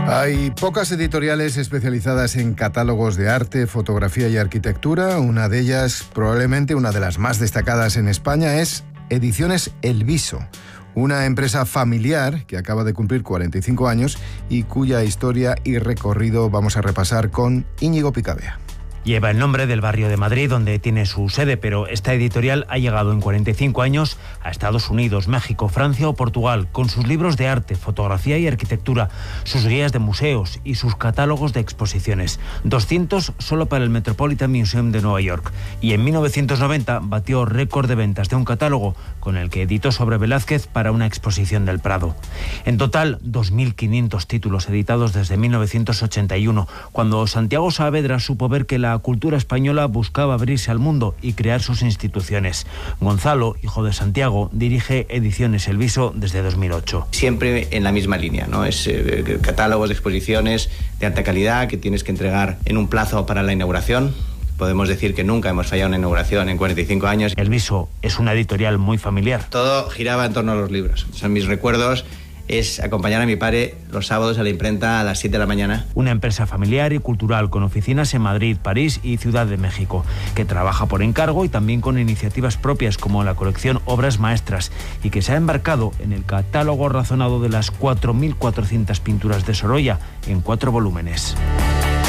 Hay pocas editoriales especializadas en catálogos de arte, fotografía y arquitectura. Una de ellas, probablemente una de las más destacadas en España, es Ediciones El Viso, una empresa familiar que acaba de cumplir 45 años y cuya historia y recorrido vamos a repasar con Íñigo Picabea. Lleva el nombre del barrio de Madrid donde tiene su sede, pero esta editorial ha llegado en 45 años a Estados Unidos, México, Francia o Portugal, con sus libros de arte, fotografía y arquitectura, sus guías de museos y sus catálogos de exposiciones. 200 solo para el Metropolitan Museum de Nueva York. Y en 1990 batió récord de ventas de un catálogo con el que editó sobre Velázquez para una exposición del Prado. En total, 2.500 títulos editados desde 1981, cuando Santiago Saavedra supo ver que la cultura española buscaba abrirse al mundo y crear sus instituciones. Gonzalo, hijo de Santiago, dirige Ediciones El Viso desde 2008. Siempre en la misma línea, ¿no? Es catálogos de exposiciones de alta calidad que tienes que entregar en un plazo para la inauguración. Podemos decir que nunca hemos fallado una inauguración en 45 años. El Viso es una editorial muy familiar. Todo giraba en torno a los libros. Son mis recuerdos. Es acompañar a mi padre los sábados a la imprenta a las 7 de la mañana. Una empresa familiar y cultural con oficinas en Madrid, París y Ciudad de México, que trabaja por encargo y también con iniciativas propias como la colección Obras Maestras y que se ha embarcado en el catálogo razonado de las 4.400 pinturas de Sorolla en 4 volúmenes.